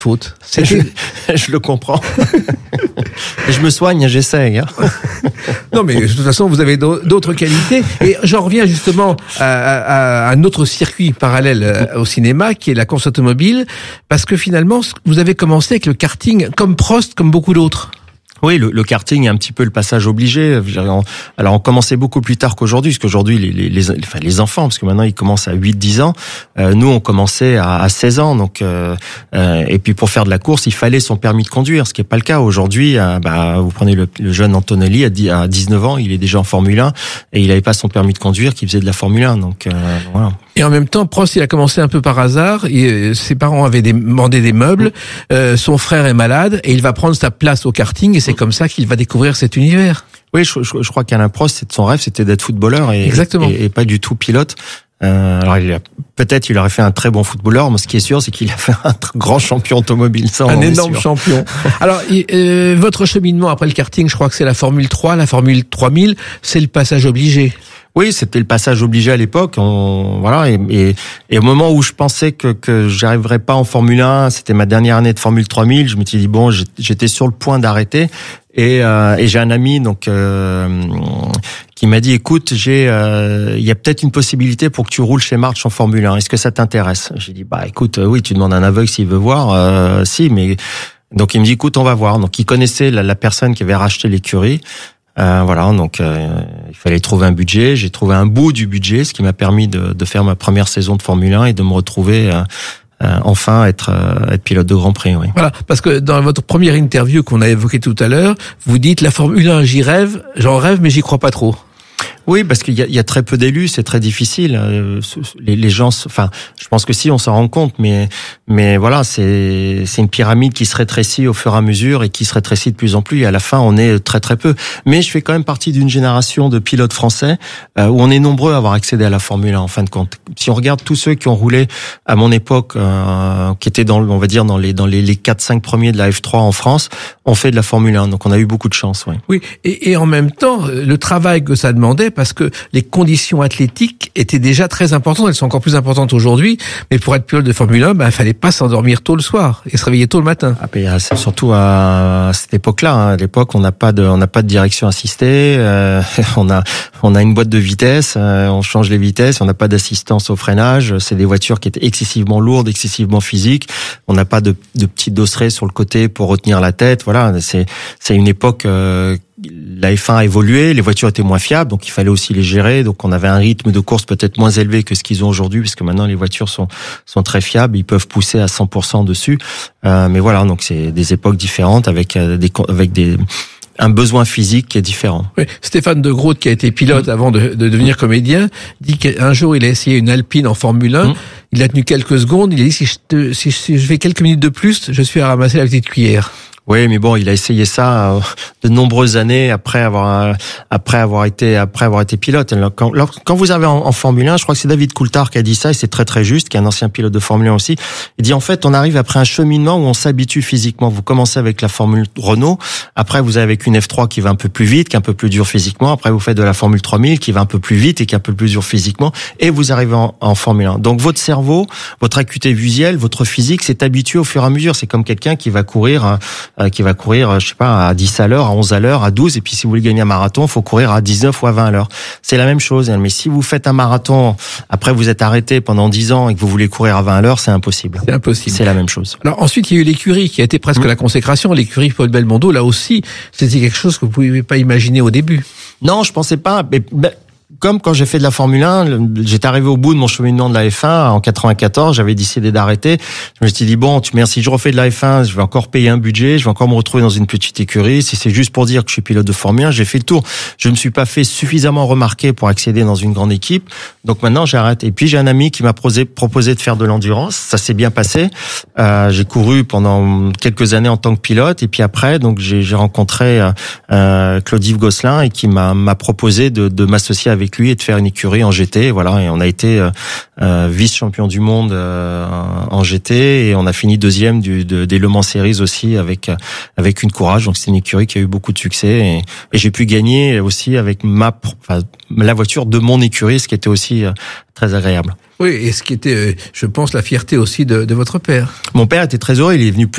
faute. Je le comprends. Je me soigne, j'essaye. Non, mais de toute façon, vous avez d'autres qualités. Et j'en reviens justement à un autre circuit parallèle au cinéma, qui est la course automobile, parce que finalement, vous avez commencé avec le karting, comme Prost, comme beaucoup d'autres. Oui, le karting est un petit peu le passage obligé. Alors, on commençait beaucoup plus tard qu'aujourd'hui, parce qu'aujourd'hui, les enfants, parce que maintenant, ils commencent à 8-10 ans. Nous, on commençait à 16 ans. Donc, et puis, pour faire de la course, il fallait son permis de conduire, ce qui n'est pas le cas aujourd'hui. Vous prenez le jeune Antonelli, à 19 ans, il est déjà en Formule 1, et il n'avait pas son permis de conduire, qu'il faisait de la Formule 1. Donc, voilà. Et en même temps, Prost, il a commencé un peu par hasard. Ses parents avaient demandé des meubles. Son frère est malade et il va prendre sa place au karting. Et c'est comme ça qu'il va découvrir cet univers. Oui, je crois qu'Alain Prost, son rêve, c'était d'être footballeur et pas du tout pilote. Alors peut-être il aurait fait un très bon footballeur, mais ce qui est sûr, c'est qu'il a fait un grand champion automobile. Ça, un énorme champion. Alors votre cheminement après le karting, je crois que c'est la Formule 3, la Formule 3000, c'est le passage obligé. Oui, c'était le passage obligé à l'époque. Voilà, et au moment où je pensais que j'arriverais pas en Formule 1, c'était ma dernière année de Formule 3000, je me suis dit bon, j'étais sur le point d'arrêter. Et j'ai un ami qui m'a dit écoute, il y a peut-être une possibilité pour que tu roules chez March en Formule 1. Est-ce que ça t'intéresse? J'ai dit écoute, oui, tu demandes à un aveugle s'il veut voir, si, mais donc il me dit écoute, on va voir. Donc il connaissait la personne qui avait racheté l'écurie. Voilà, donc il fallait trouver un budget. J'ai trouvé un bout du budget, ce qui m'a permis de faire ma première saison de Formule 1 et de me retrouver enfin être pilote de Grand Prix. Oui. Voilà, parce que dans votre première interview qu'on a évoquée tout à l'heure, vous dites la Formule 1, j'en rêve, mais j'y crois pas trop. Oui, parce qu'il y a très peu d'élus, c'est très difficile. Les gens, enfin, je pense que si on s'en rend compte, mais voilà, c'est une pyramide qui se rétrécit au fur et à mesure et qui se rétrécit de plus en plus. Et à la fin, on est très très peu. Mais je fais quand même partie d'une génération de pilotes français où on est nombreux à avoir accédé à la Formule 1. En fin de compte, si on regarde tous ceux qui ont roulé à mon époque, qui étaient on va dire dans les 4-5 premiers de la F3 en France, on fait de la Formule 1. Donc on a eu beaucoup de chance. Oui. Oui, et en même temps, le travail que ça demandait, parce que les conditions athlétiques étaient déjà très importantes, elles sont encore plus importantes aujourd'hui, mais pour être pilote de Formule 1, il fallait pas s'endormir tôt le soir et se réveiller tôt le matin. C'est surtout à cette époque-là, À l'époque, on n'a pas de direction assistée, on a une boîte de vitesse, on change les vitesses, on n'a pas d'assistance au freinage, c'est des voitures qui étaient excessivement lourdes, excessivement physiques, on n'a pas de petits dosseret sur le côté pour retenir la tête, voilà, c'est une époque la F1 a évolué, les voitures étaient moins fiables, donc il fallait aussi les gérer. Donc on avait un rythme de course peut-être moins élevé que ce qu'ils ont aujourd'hui, parce que maintenant les voitures sont très fiables, ils peuvent pousser à 100% dessus. Mais voilà, donc c'est des époques différentes avec un besoin physique qui est différent. Oui. Stéphane De Groot, qui a été pilote avant de devenir comédien, dit qu'un jour il a essayé une Alpine en Formule 1. Il a tenu quelques secondes. Il a dit si je fais quelques minutes de plus, je suis à ramasser la petite cuillère. Oui, mais bon, il a essayé ça de nombreuses années après avoir été pilote. Quand vous avez en Formule 1, je crois que c'est David Coulthard qui a dit ça, et c'est très très juste, qui est un ancien pilote de Formule 1 aussi. Il dit en fait, on arrive après un cheminement où on s'habitue physiquement. Vous commencez avec la Formule Renault, après vous avez avec une F3 qui va un peu plus vite, qui est un peu plus dur physiquement, après vous faites de la Formule 3000 qui va un peu plus vite et qui est un peu plus dur physiquement, et vous arrivez en Formule 1. Donc votre cerveau, votre acuité visuelle, votre physique s'est habitué au fur et à mesure. C'est comme quelqu'un qui va courir, je sais pas, à 10 à l'heure, à 11 à l'heure, à 12, et puis si vous voulez gagner un marathon, il faut courir à 19 ou à 20 à l'heure. C'est la même chose, mais si vous faites un marathon, après vous êtes arrêté pendant 10 ans et que vous voulez courir à 20 à l'heure, c'est impossible. C'est impossible. C'est la même chose. Alors ensuite, il y a eu l'écurie qui a été presque la consécration, l'écurie Paul Belmondo, là aussi, c'était quelque chose que vous ne pouviez pas imaginer au début. Non, je pensais pas, mais comme quand j'ai fait de la Formule 1, j'étais arrivé au bout de mon cheminement de la F1 en 94, j'avais décidé d'arrêter. Je me suis dit bon, si je refais de la F1, je vais encore payer un budget, je vais encore me retrouver dans une petite écurie. Si c'est juste pour dire que je suis pilote de Formule 1, j'ai fait le tour. Je me suis pas fait suffisamment remarquer pour accéder dans une grande équipe. Donc maintenant, j'arrête. Et puis j'ai un ami qui m'a proposé de faire de l'endurance. Ça s'est bien passé. J'ai couru pendant quelques années en tant que pilote. Et puis après, donc j'ai rencontré Claude-Yves Gosselin et qui m'a proposé de m'associer avec lui et de faire une écurie en GT, voilà, et on a été vice-champion du monde en GT, et on a fini deuxième des Le Mans Series aussi avec une Courage. Donc c'est une écurie qui a eu beaucoup de succès, et j'ai pu gagner aussi avec la voiture de mon écurie, ce qui était aussi très agréable. Oui, et ce qui était, je pense, la fierté aussi de votre père. Mon père était très heureux, il est venu